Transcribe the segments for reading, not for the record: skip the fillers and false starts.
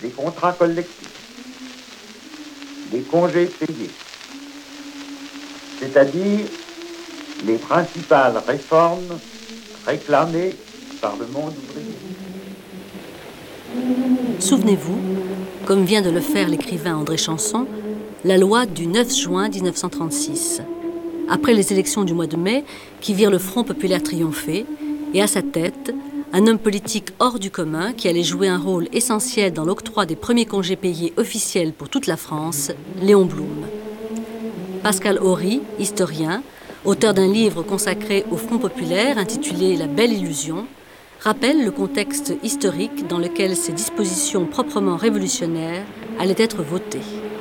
les contrats collectifs, les congés payés, c'est-à-dire les principales réformes réclamées par le monde ouvrier. Souvenez-vous, comme vient de le faire l'écrivain André Chanson, la loi du 9 juin 1936. Après les élections du mois de mai, qui virent le Front populaire triompher, et à sa tête, un homme politique hors du commun qui allait jouer un rôle essentiel dans l'octroi des premiers congés payés officiels pour toute la France, Léon Blum. Pascal Horry, historien, auteur d'un livre consacré au Front populaire intitulé « La belle illusion », rappelle le contexte historique dans lequel ces dispositions proprement révolutionnaires allaient être votées.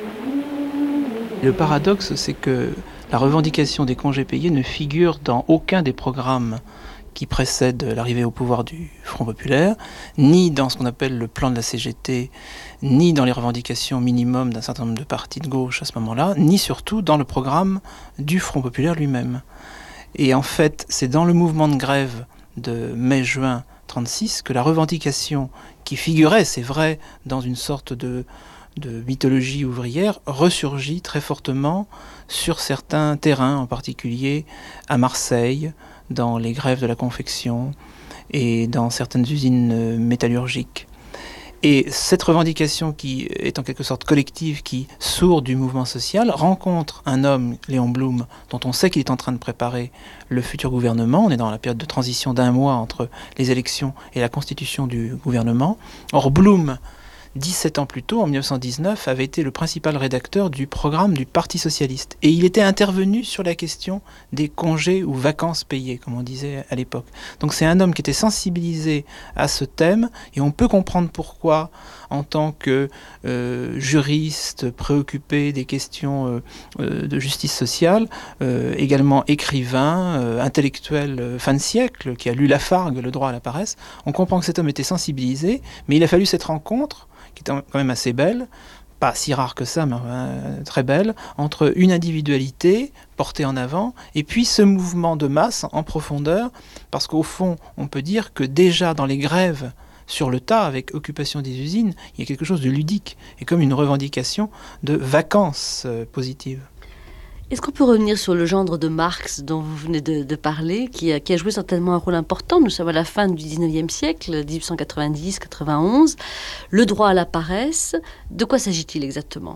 Le paradoxe, c'est que la revendication des congés payés ne figure dans aucun des programmes qui précèdent l'arrivée au pouvoir du Front populaire, ni dans ce qu'on appelle le plan de la CGT, ni dans les revendications minimum d'un certain nombre de partis de gauche à ce moment-là, ni surtout dans le programme du Front populaire lui-même. Et en fait, c'est dans le mouvement de grève de mai-juin 1936 que la revendication qui figurait, c'est vrai, dans une sorte de mythologie ouvrière, ressurgit très fortement sur certains terrains, en particulier à Marseille, dans les grèves de la confection et dans certaines usines métallurgiques. Et cette revendication qui est en quelque sorte collective, qui sourd du mouvement social, rencontre un homme, Léon Blum, dont on sait qu'il est en train de préparer le futur gouvernement. On est dans la période de transition d'1 mois entre les élections et la constitution du gouvernement. Or, Blum, 17 ans plus tôt, en 1919, avait été le principal rédacteur du programme du Parti socialiste. Et il était intervenu sur la question des congés ou vacances payées, comme on disait à l'époque. Donc c'est un homme qui était sensibilisé à ce thème, et on peut comprendre pourquoi, en tant que juriste préoccupé des questions de justice sociale, également écrivain, intellectuel fin de siècle, qui a lu Lafargue, Le droit à la paresse, on comprend que cet homme était sensibilisé, mais il a fallu cette rencontre, qui est quand même assez belle, pas si rare que ça, mais très belle, entre une individualité portée en avant et puis ce mouvement de masse en profondeur, parce qu'au fond, on peut dire que déjà dans les grèves sur le tas, avec occupation des usines, il y a quelque chose de ludique et comme une revendication de vacances positives. Est-ce qu'on peut revenir sur le gendre de Marx dont vous venez de parler, qui a joué certainement un rôle important? Nous sommes à la fin du 19e siècle, 1890-91. Le droit à la paresse, de quoi s'agit-il exactement?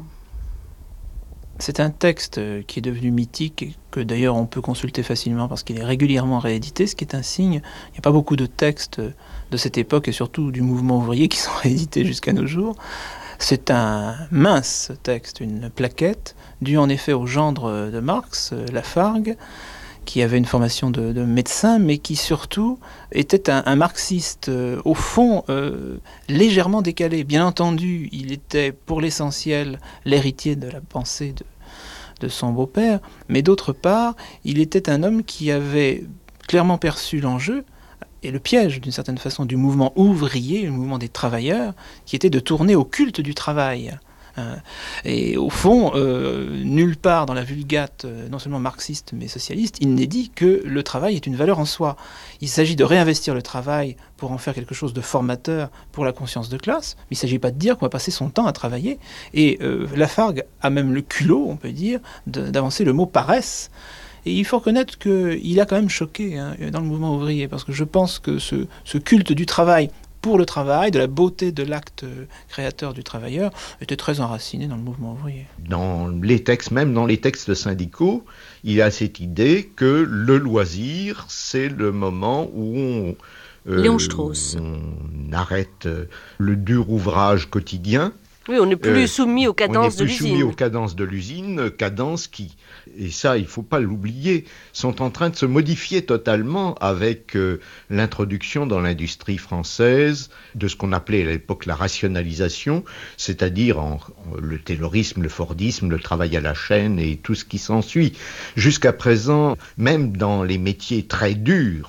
C'est un texte qui est devenu mythique et que d'ailleurs on peut consulter facilement parce qu'il est régulièrement réédité, ce qui est un signe. Il n'y a pas beaucoup de textes de cette époque et surtout du mouvement ouvrier qui sont réédités jusqu'à nos jours. C'est un mince texte, une plaquette, due en effet au gendre de Marx, Lafargue, qui avait une formation de médecin, mais qui surtout était un marxiste, au fond, légèrement décalé. Bien entendu, il était pour l'essentiel l'héritier de la pensée de son beau-père, mais d'autre part, il était un homme qui avait clairement perçu l'enjeu, et le piège, d'une certaine façon, du mouvement ouvrier, le mouvement des travailleurs, qui était de tourner au culte du travail. Et au fond, nulle part dans la Vulgate, non seulement marxiste, mais socialiste, il n'est dit que le travail est une valeur en soi. Il s'agit de réinvestir le travail pour en faire quelque chose de formateur pour la conscience de classe, mais il ne s'agit pas de dire qu'on va passer son temps à travailler. Et Lafargue a même le culot, on peut dire, d'avancer le mot « paresse ». Et il faut reconnaître qu'il a quand même choqué dans le mouvement ouvrier, parce que je pense que ce culte du travail pour le travail, de la beauté de l'acte créateur du travailleur, était très enraciné dans le mouvement ouvrier. Dans les textes, même dans les textes syndicaux, il y a cette idée que le loisir, c'est le moment où Léon Strauss. on arrête le dur ouvrage quotidien. Oui, on n'est plus soumis aux cadences de l'usine. On n'est plus soumis aux cadences de l'usine, cadences qui, et ça il ne faut pas l'oublier, sont en train de se modifier totalement avec l'introduction dans l'industrie française de ce qu'on appelait à l'époque la rationalisation, c'est-à-dire le taylorisme, le fordisme, le travail à la chaîne et tout ce qui s'ensuit. Jusqu'à présent, même dans les métiers très durs,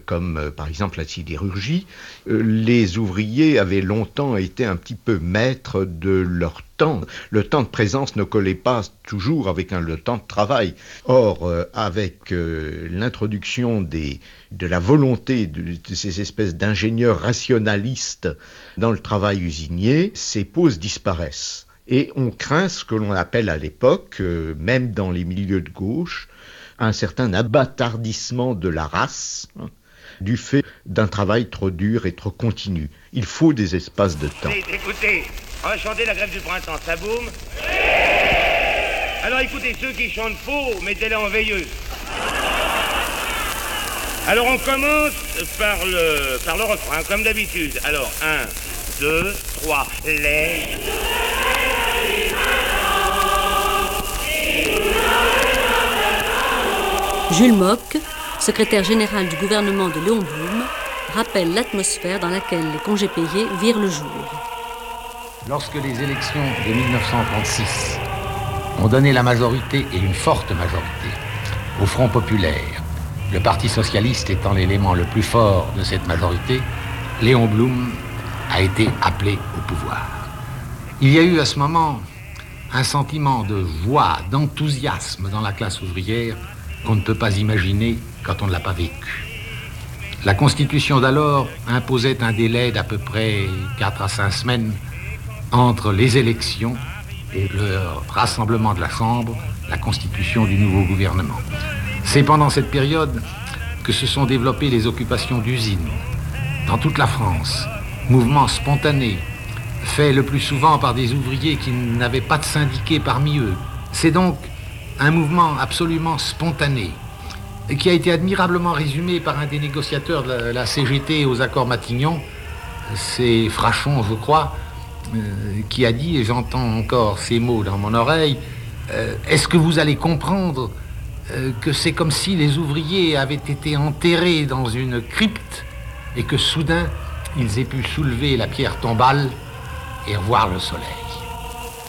comme par exemple la sidérurgie, les ouvriers avaient longtemps été un petit peu maîtres de leur temps. Le temps de présence ne collait pas toujours avec le temps de travail. Or, avec l'introduction de la volonté de ces espèces d'ingénieurs rationalistes dans le travail usinier, ces pauses disparaissent. Et on craint ce que l'on appelle à l'époque, même dans les milieux de gauche, un certain abâtardissement de la race, du fait d'un travail trop dur et trop continu. Il faut des espaces de temps. Écoutez, chantez la grève du printemps, ça boum? Alors écoutez, ceux qui chantent faux, mettez-les en veilleuse. Alors on commence par le refrain, comme d'habitude. Alors, 1, 2, 3, les... Jules Mock, secrétaire général du gouvernement de Léon Blum, rappelle l'atmosphère dans laquelle les congés payés virent le jour. Lorsque les élections de 1936 ont donné la majorité, et une forte majorité, au Front populaire, le Parti socialiste étant l'élément le plus fort de cette majorité, Léon Blum a été appelé au pouvoir. Il y a eu à ce moment un sentiment de joie, d'enthousiasme dans la classe ouvrière qu'on ne peut pas imaginer quand on ne l'a pas vécu. La Constitution d'alors imposait un délai d'à peu près 4 à 5 semaines entre les élections et le rassemblement de la Chambre, la constitution du nouveau gouvernement. C'est pendant cette période que se sont développées les occupations d'usines dans toute la France, mouvement spontané, fait le plus souvent par des ouvriers qui n'avaient pas de syndiqués parmi eux. C'est donc un mouvement absolument spontané qui a été admirablement résumé par un des négociateurs de la CGT aux accords Matignon, c'est Frachon, je crois, qui a dit, et j'entends encore ces mots dans mon oreille, est-ce que vous allez comprendre que c'est comme si les ouvriers avaient été enterrés dans une crypte et que soudain ils aient pu soulever la pierre tombale et revoir le soleil.